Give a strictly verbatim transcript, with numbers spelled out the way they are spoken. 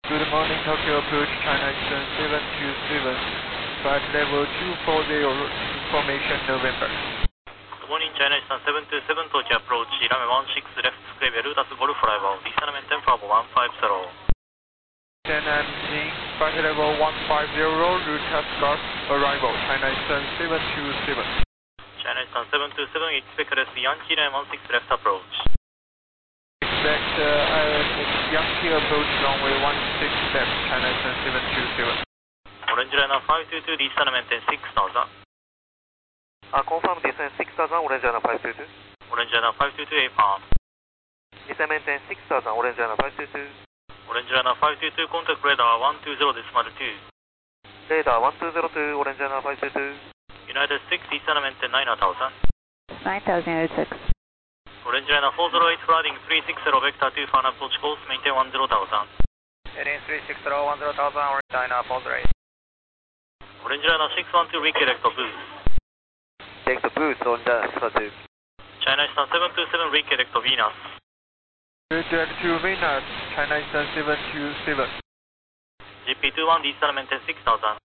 Good morning, Tokyo approach, China Eastern seven two seven, flight level two four zero, information November. Good morning, China Eastern seven two seven, Tokyo approach, runway one six left, square bell, that's Golf flyby, descent maintain for one five zero. ten and in, flight level one five zero, route at Golf, arrival, China Eastern seven two seven. China Eastern seven two seven, expect rest Yankee line one six left approach. Expect uh, uh, Yankee approach runway one six left, China Eastern seven two seven. Orange liner five two two, descent maintain six thousand. Uh, confirm descent six thousand, Orange liner five two two. Orange liner five two two, A farm. Descent maintain six thousand, Orange liner five two two. Orange liner five two two, contact radar one two zero decimal two. Radar one two zero two, Orange liner five two two. United six, descent maintain nine thousand. nine thousand United six. Orange liner four zero eight, flooding three six zero, vector two, final approach course, maintain one zero thousand. Heading three six zero, one zero thousand, Orange liner four zero eight. Orange liner six one two, recorrect of boost. Take the boost on the two. China Eastern seven two seven, recorrect of Venus. Return to Venus, China Eastern seven two seven. G P two one, descent maintain six thousand.